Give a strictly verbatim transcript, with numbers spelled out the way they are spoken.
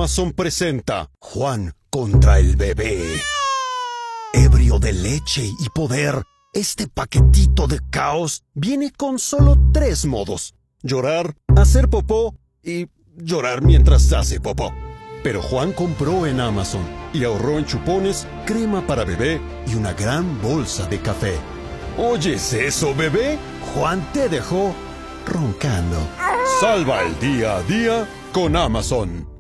Amazon presenta Juan contra el bebé. Ebrio de leche y poder, este paquetito de caos viene con solo tres modos: llorar, hacer popó y llorar mientras hace popó. Pero Juan compró en Amazon y ahorró en chupones, crema para bebé y una gran bolsa de café. ¿Oyes eso, bebé? Juan te dejó roncando. Salva el día a día con Amazon.